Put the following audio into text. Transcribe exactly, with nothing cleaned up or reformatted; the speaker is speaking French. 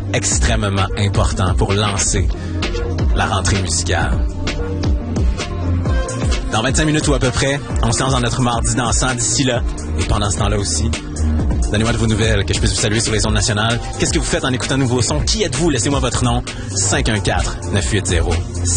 extrêmement important pour lancer la rentrée musicale. Dans vingt-cinq minutes ou à peu près, on se lance dans notre mardi dansant d'ici là. Et pendant ce temps-là aussi, donnez-moi de vos nouvelles, que je puisse vous saluer sur les ondes nationales. Qu'est-ce que vous faites en écoutant un nouveau son? Qui êtes-vous? Laissez-moi votre nom. cinq un quatre, neuf huit zéro, six